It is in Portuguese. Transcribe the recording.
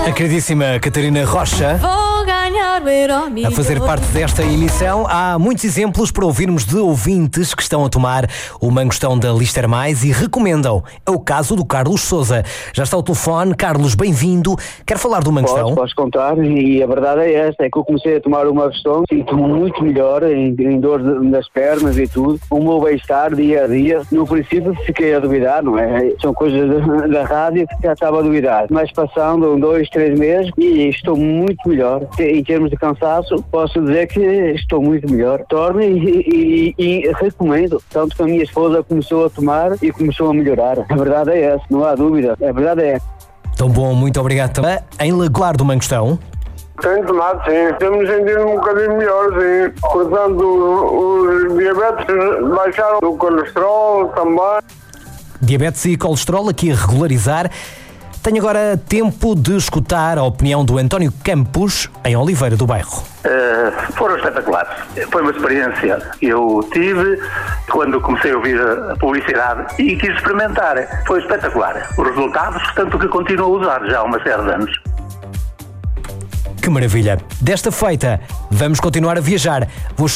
A queridíssima Catarina Rocha Vou ganhar o Euromilhões. a fazer parte desta emissão. Há muitos exemplos para ouvirmos de ouvintes que estão a tomar o Mangostão da Lister Mais e recomendam. É o caso do Carlos Sousa. Já está ao telefone. Carlos, bem-vindo. Quer falar do Mangostão? Posso contar, e a verdade é esta, é que eu comecei a tomar o Mangostão, sinto-me muito melhor em dor nas pernas e tudo, o meu bem-estar dia a dia. No princípio fiquei a duvidar, não é? São coisas da rádio que já estava a duvidar, mas passando 2, 3 meses e estou muito melhor. Em termos de cansaço, posso dizer que estou muito melhor. Torno e recomendo, tanto que a minha esposa começou a tomar e começou a melhorar. A verdade é essa, não há dúvida, a verdade é. Tão bom, muito obrigado também. Em Lagoar do Mangostão. Tenho tomado, sim. Temos sentido um bocadinho melhor, sim. Portanto, os diabetes baixaram, o colesterol também. Diabetes e colesterol aqui a regularizar. Tenho agora tempo de escutar a opinião do António Campos, em Oliveira do Bairro. Foram espetaculares. Foi uma experiência que eu tive quando comecei a ouvir a publicidade e quis experimentar. Foi espetacular. Os resultados, tanto que continuo a usar já há uma série de anos. Que maravilha! Desta feita, vamos continuar a viajar. Vou